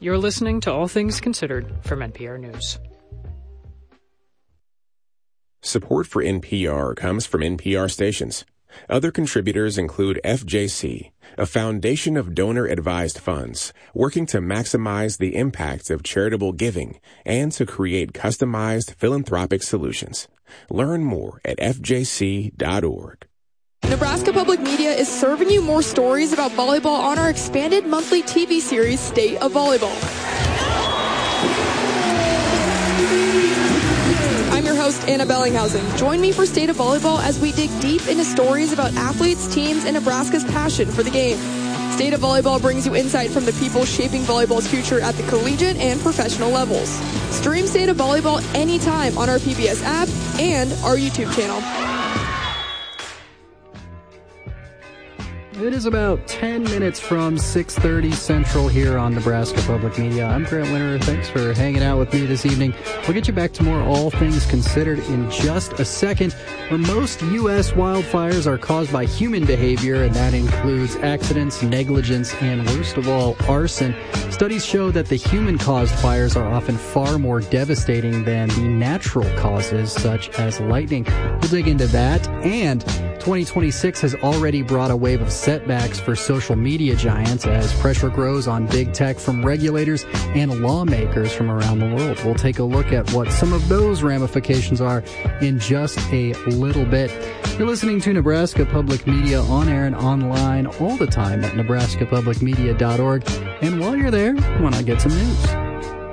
You're listening to All Things Considered from NPR News. Support for NPR comes from NPR stations. Other contributors include FJC, a foundation of donor-advised funds working to maximize the impact of charitable giving and to create customized philanthropic solutions. Learn more at fjc.org. Nebraska Public Media is serving you more stories about volleyball on our expanded monthly TV series, State of Volleyball. I'm your host, Anna Bellinghausen. Join me for State of Volleyball as we dig deep into stories about athletes, teams, and Nebraska's passion for the game. State of Volleyball brings you insight from the people shaping volleyball's future at the collegiate and professional levels. Stream State of Volleyball anytime on our PBS app and our YouTube channel. It is about 10 minutes from 6:30 Central here on Nebraska Public Media. I'm Grant Winter. Thanks for hanging out with me this evening. We'll get you back to more All Things Considered in just a second, where most U.S. wildfires are caused by human behavior, and that includes accidents, negligence, and worst of all, arson. Studies show that the human-caused fires are often far more devastating than the natural causes, such as lightning. We'll dig into that, and 2026 has already brought a wave of setbacks for social media giants as pressure grows on big tech from regulators and lawmakers from around the world. We'll take a look at what some of those ramifications are in just a little bit. You're listening to Nebraska Public Media on air and online all the time at nebraskapublicmedia.org. And while you're there, why not get some news?